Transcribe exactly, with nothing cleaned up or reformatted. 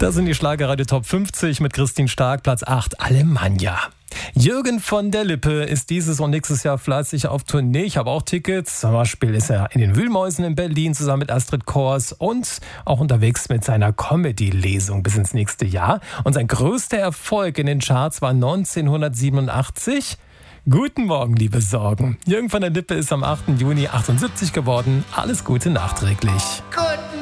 Das sind die Schlagerradio Top fünfzig mit Christine Stark, Platz acht, Alemannia. Jürgen von der Lippe ist dieses und nächstes Jahr fleißig auf Tournee. Ich habe auch Tickets. Zum Beispiel ist er in den Wühlmäusen in Berlin zusammen mit Astrid Kors und auch unterwegs mit seiner Comedy-Lesung bis ins nächste Jahr. Und sein größter Erfolg in den Charts war neunzehnhundertsiebenundachtzig. Guten Morgen, liebe Sorgen. Jürgen von der Lippe ist am achten Juni achtundsiebzig geworden. Alles Gute nachträglich. Gut.